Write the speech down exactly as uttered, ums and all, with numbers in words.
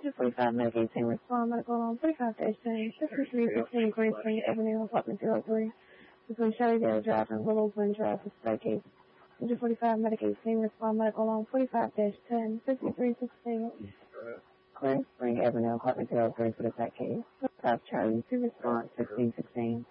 two forty-five Medicaid team respond medical alone forty-five dash ten, fifty-three sixteen Green Spring Avenue, apartment zero three, between Shelleydale Drive and Willow Glen Drive for state case. two forty-five Medicaid team respond medical alone forty-five dash ten, fifty-three sixteen Green Spring Avenue, apartment zero three for the state case. South Charlie to respond sixteen sixteen.